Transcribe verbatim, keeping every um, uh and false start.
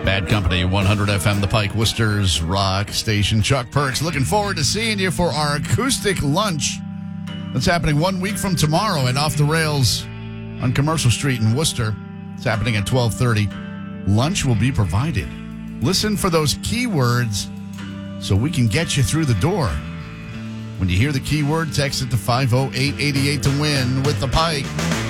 Bad Company, one hundred F M, The Pike, Worcester's rock station. Chuck Perks, looking forward to seeing you for our acoustic lunch. That's happening one week from tomorrow at Off the Rails on Commercial Street in Worcester. It's happening at twelve thirty. Lunch will be provided. Listen for those keywords so we can get you through the door. When you hear the keyword, text it to five oh eight eight eight to win with The Pike.